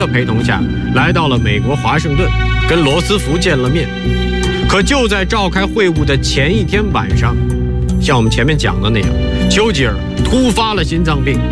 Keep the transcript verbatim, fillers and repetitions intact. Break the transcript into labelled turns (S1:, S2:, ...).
S1: 的陪同下，来到了美国华盛顿，跟罗斯福见了面。可就在召开会晤的前一天晚上，像我们前面讲的那样，丘吉尔突发了心脏病。